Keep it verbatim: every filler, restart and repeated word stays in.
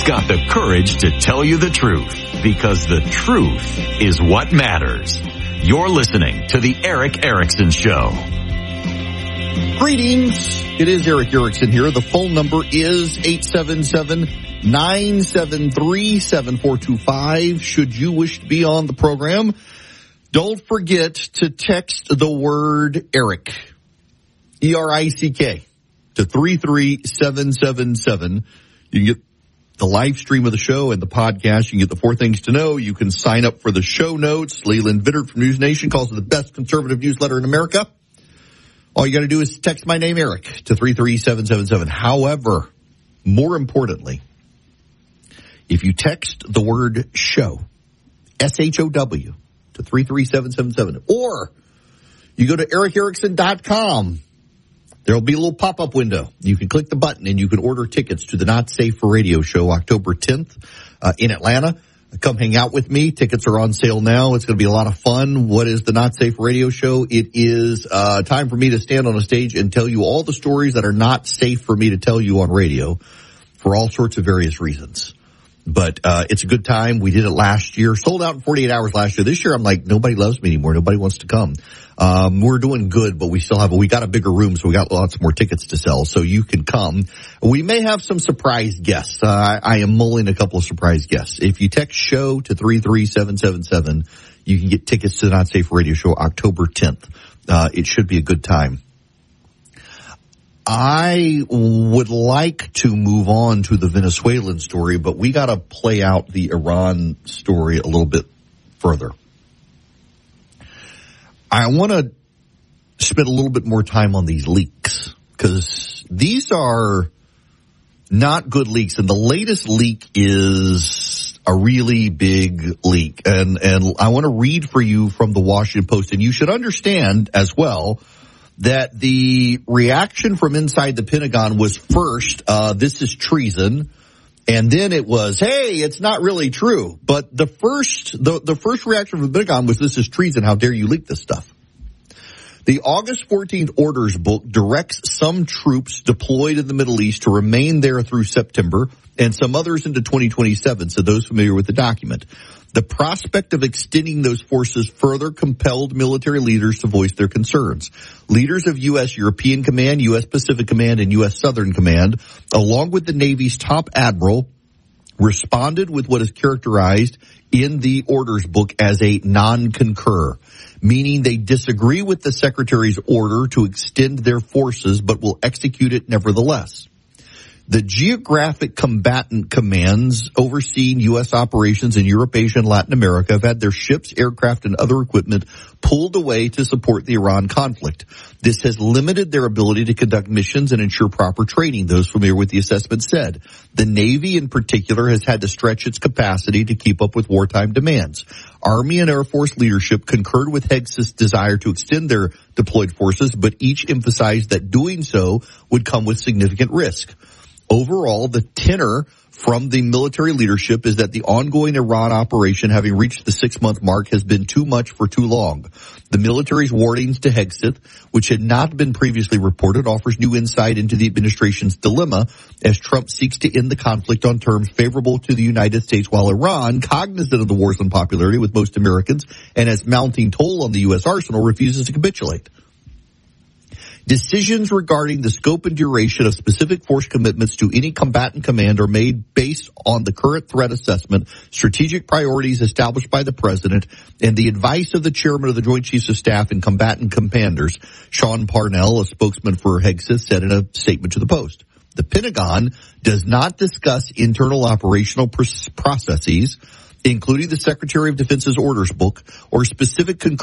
who's got the courage to tell you the truth, because the truth is what matters. You're listening to The Erick Erickson Show. Greetings. It is Erick Erickson here. The phone number is eight seven seven, nine seven three, seven four two five. Should you wish to be on the program, don't forget to text the word Erick, E R I C K, to three three seven seven seven. You can get the live stream of the show and the podcast. You can get the four things to know. You can sign up for the show notes. Leland Vittert from News Nation calls it the best conservative newsletter in America. All you got to do is text my name, Erick, to three three seven seven seven. However, more importantly, if you text the word show, S H O W, to three three seven seven seven, or you go to erick erickson dot com, there will be a little pop-up window. You can click the button and you can order tickets to the Not Safe for Radio show October tenth uh, in Atlanta. Come hang out with me. Tickets are on sale now. It's going to be a lot of fun. What is the Not Safe Radio show? It is uh time for me to stand on a stage and tell you all the stories that are not safe for me to tell you on radio for all sorts of various reasons. But uh it's a good time. We did it last year. Sold out in forty-eight hours last year. This year I'm like, nobody loves me anymore. Nobody wants to come. Um We're doing good, but we still have, we got a bigger room, so we got lots more tickets to sell, so you can come. We may have some surprise guests. Uh, I, I am mulling a couple of surprise guests. If you text show to three three seven seven seven, you can get tickets to the Not Safe Radio show October tenth. Uh It should be a good time. I would like to move on to the Venezuelan story, but we got to play out the Iran story a little bit further. I want to spend a little bit more time on these leaks, because these are not good leaks. And the latest leak is a really big leak. And, and I want to read for you from the Washington Post. And you should understand as well that the reaction from inside the Pentagon was first, uh, this is treason. And then it was, hey, it's not really true. But the first, the, the first reaction from the Pentagon was, this is treason. How dare you leak this stuff? The August fourteenth orders book directs some troops deployed in the Middle East to remain there through September and some others into twenty twenty-seven. So those familiar with the document. The prospect of extending those forces further compelled military leaders to voice their concerns. Leaders of U S European Command, U S Pacific Command, and U S Southern Command, along with the Navy's top admiral, responded with what is characterized in the orders book as a non-concur, meaning they disagree with the Secretary's order to extend their forces but will execute it nevertheless. The geographic combatant commands overseeing U S operations in Europe, Asia, and Latin America have had their ships, aircraft, and other equipment pulled away to support the Iran conflict. This has limited their ability to conduct missions and ensure proper training, those familiar with the assessment said. The Navy in particular has had to stretch its capacity to keep up with wartime demands. Army and Air Force leadership concurred with Hegseth's desire to extend their deployed forces, but each emphasized that doing so would come with significant risk. Overall, the tenor from the military leadership is that the ongoing Iran operation, having reached the six-month mark, has been too much for too long. The military's warnings to Hegseth, which had not been previously reported, offers new insight into the administration's dilemma as Trump seeks to end the conflict on terms favorable to the United States, while Iran, cognizant of the war's unpopularity with most Americans and its mounting toll on the U S arsenal, refuses to capitulate. Decisions regarding the scope and duration of specific force commitments to any combatant command are made based on the current threat assessment, strategic priorities established by the president, and the advice of the chairman of the Joint Chiefs of Staff and combatant commanders. Sean Parnell, a spokesman for Hegseth, said in a statement to the Post. The Pentagon does not discuss internal operational processes, including the Secretary of Defense's orders book, or specific concurrence